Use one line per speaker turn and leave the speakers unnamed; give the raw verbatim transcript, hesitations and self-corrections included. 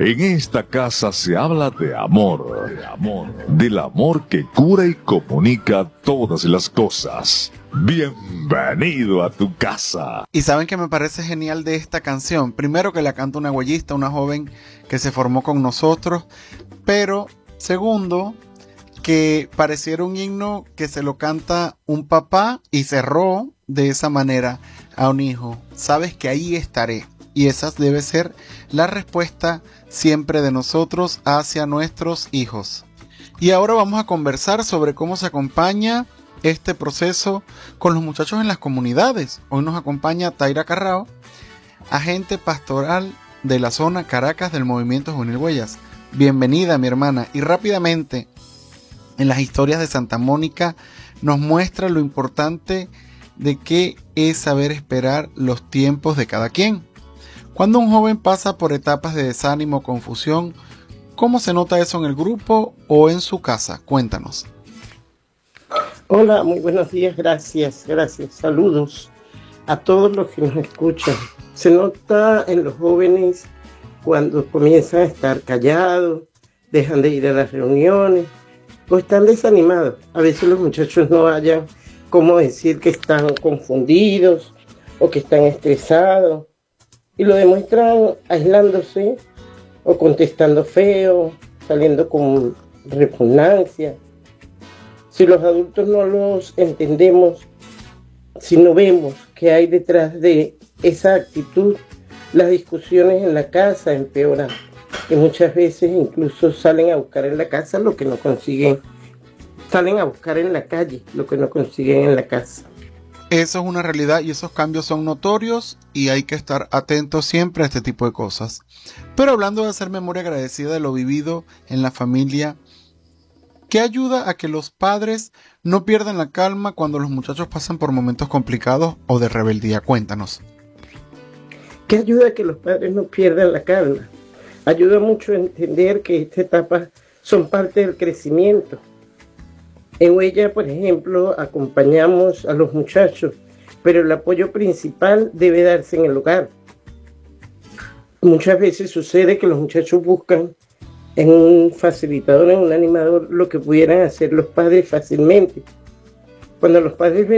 En esta casa se habla de amor, de amor, del amor que cura y comunica todas las cosas. Bienvenido a tu casa.
Y saben que me parece genial de esta canción. Primero, que la canta una huellista, una joven que se formó con nosotros. Pero segundo, que pareciera un himno que se lo canta un papá y cerró de esa manera a un hijo. Sabes que ahí estaré. Y esa debe ser la respuesta siempre de nosotros hacia nuestros hijos. Y ahora vamos a conversar sobre cómo se acompaña este proceso con los muchachos en las comunidades. Hoy nos acompaña Taira Carrao, agente pastoral de la zona Caracas del Movimiento Juvenil Huellas. Bienvenida, mi hermana. Y rápidamente, en las historias de Santa Mónica nos muestra lo importante de qué es saber esperar los tiempos de cada quien. Cuando un joven pasa por etapas de desánimo o confusión, ¿cómo se nota eso en el grupo o en su casa? Cuéntanos.
Hola, muy buenos días, gracias, gracias. Saludos a todos los que nos escuchan. Se nota en los jóvenes cuando comienzan a estar callados, dejan de ir a las reuniones o están desanimados. A veces los muchachos no hallan cómo decir que están confundidos o que están estresados. Y lo demuestran aislándose o contestando feo, saliendo con repugnancia. Si los adultos no los entendemos, si no vemos qué hay detrás de esa actitud, las discusiones en la casa empeoran. Y muchas veces incluso salen a buscar en la casa lo que no consiguen. Salen a buscar en la calle lo que no consiguen en la casa.
Eso es una realidad y esos cambios son notorios y hay que estar atentos siempre a este tipo de cosas. Pero hablando de hacer memoria agradecida de lo vivido en la familia, ¿qué ayuda a que los padres no pierdan la calma cuando los muchachos pasan por momentos complicados o de rebeldía? Cuéntanos.
¿Qué ayuda a que los padres no pierdan la calma? Ayuda mucho a entender que estas etapas son parte del crecimiento. En Huella, por ejemplo, acompañamos a los muchachos, pero el apoyo principal debe darse en el hogar. Muchas veces sucede que los muchachos buscan en un facilitador, en un animador, lo que pudieran hacer los padres fácilmente. Cuando los padres ven